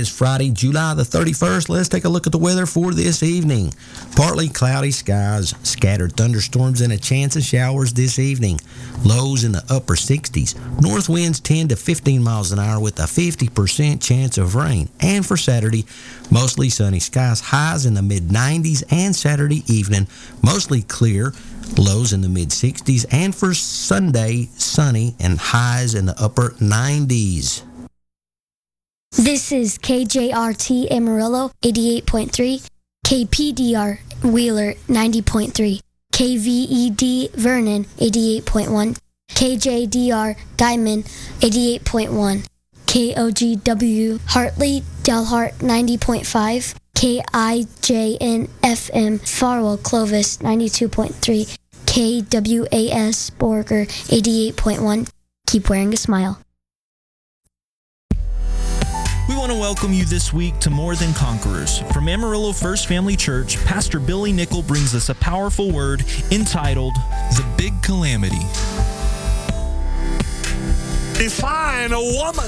is Friday, July the 31st. Let's take a look at the weather for this evening. Partly cloudy skies, scattered thunderstorms, and a chance of showers this evening. Lows in the upper 60s. North winds 10 to 15 miles an hour with a 50% chance of rain. And for Saturday, mostly sunny skies, highs in the mid-90s, and Saturday evening, mostly clear, lows in the mid-60s. And for Sunday, sunny and highs in the upper 90s. This is KJRT Amarillo 88.3, KPDR Wheeler 90.3, KVED Vernon 88.1, KJDR Diamond 88.1, KOGW Hartley Delhart 90.5, KIJN FM Farwell Clovis 92.3, KWAS Borger 88.1. Keep wearing a smile. We want to welcome you this week to More Than Conquerors. From Amarillo First Family Church, Pastor Billy Nickel brings us a powerful word entitled, The Big Calamity. Define a woman.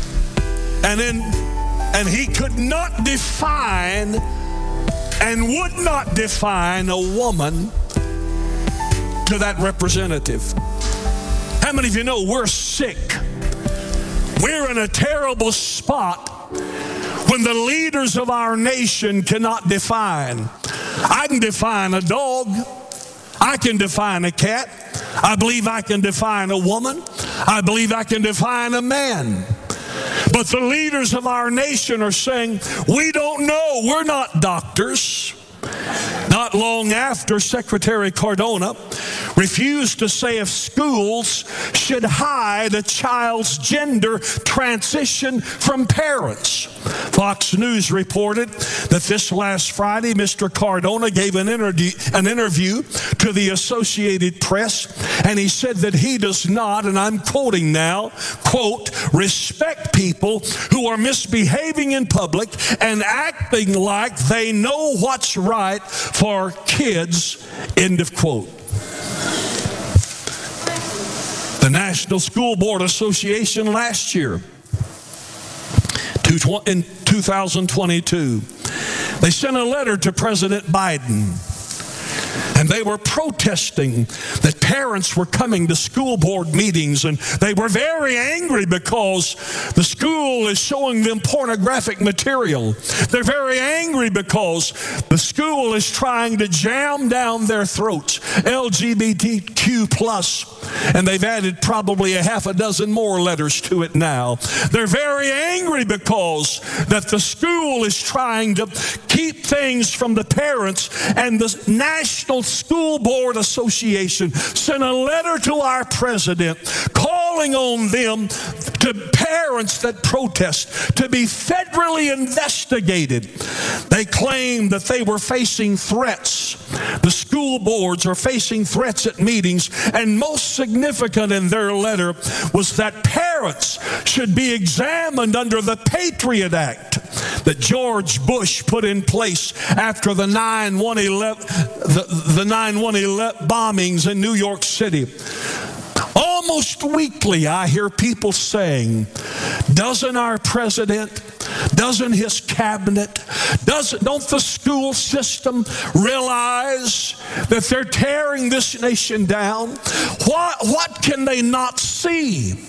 And he could not define and would not define a woman to that representative. How many of you know we're sick? We're in a terrible spot when the leaders of our nation cannot define. I can define a dog. I can define a cat. I believe I can define a woman. I believe I can define a man. But the leaders of our nation are saying, we don't know. We're not doctors. Not long after, Secretary Cardona refused to say if schools should hide a child's gender transition from parents. Fox News reported that this last Friday, Mr. Cardona gave an interview to the Associated Press, and he said that he does not, and I'm quoting now, quote, respect people who are misbehaving in public and acting like they know what's right for kids, end of quote. The National School Board Association last year, in 2022, they sent a letter to President Biden, and they were protesting that parents were coming to school board meetings, and they were very angry because the school is showing them pornographic material. They're very angry because the school is trying to jam down their throats LGBTQ+, and they've added probably a half a dozen more letters to it now. They're very angry because that the school is trying to keep things from the parents, and the National School Board Association sent a letter to our president calling on them, to parents that protest, to be federally investigated. They claimed that they were facing threats. The school boards are facing threats at meetings, and most significant in their letter was that parents should be examined under the Patriot Act that George Bush put in place after the 9/11 bombings in New York City. Almost weekly, I hear people saying, doesn't our president, doesn't his cabinet, don't the school system realize that they're tearing this nation down? What can they not see?